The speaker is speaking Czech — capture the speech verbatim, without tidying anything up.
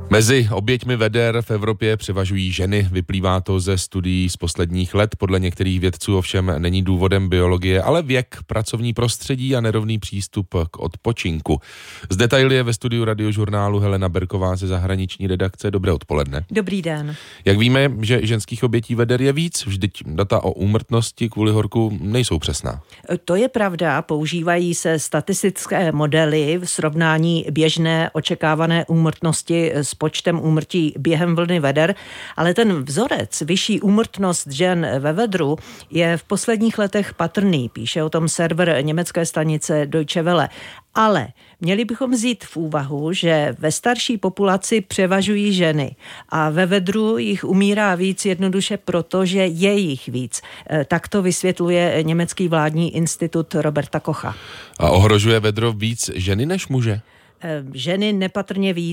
Mezi oběťmi veder v Evropě převažují ženy. Vyplývá to ze studií z posledních let. Podle některých vědců ovšem není důvodem biologie, ale věk, pracovní prostředí a nerovný přístup k odpočinku. Z detaily je ve studiu Radiožurnálu Helena Berková ze zahraniční redakce. Dobré odpoledne. Dobrý den. Jak víme, že ženských obětí veder je víc, vždyť data o úmrtnosti kvůli horku nejsou přesná. To je pravda, používají se statistické modely v srovnání běžné očekávané úmrtnosti s počtem úmrtí během vlny veder, ale ten vzorec, vyšší úmrtnost žen ve vedru, je v posledních letech patrný, píše o tom server německé stanice Deutsche Welle. Ale měli bychom vzít v úvahu, že ve starší populaci převažují ženy a ve vedru jich umírá víc jednoduše proto, že je jich víc. Tak to vysvětluje německý vládní institut Roberta Kocha. A ohrožuje vedro víc ženy než muže? Ženy nepatrně víc.